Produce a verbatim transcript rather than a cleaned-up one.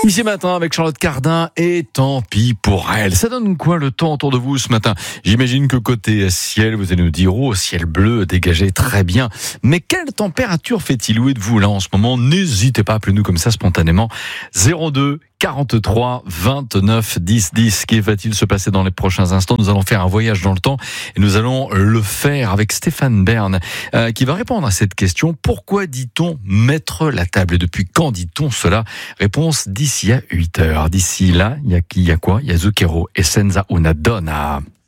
Ici matin avec Charlotte Cardin et tant pis pour elle. Ça donne quoi le temps autour de vous ce matin? J'imagine que côté ciel, vous allez nous dire oh, ciel bleu dégagé, très bien. Mais quelle température fait-il? Où êtes-vous là en ce moment? N'hésitez pas, appelez-nous comme ça spontanément. zéro deux quarante-trois vingt-neuf dix dix. Qu'est va-t-il se passer dans les prochains instants? Nous allons faire un voyage dans le temps et nous allons le faire avec Stéphane Bern euh, qui va répondre à cette question. Pourquoi dit-on mettre la table et depuis quand dit-on cela? Réponse d'ici à huit heures. D'ici là, il y a qui, il y a quoi? Il y a Zucchero et Senza una donna.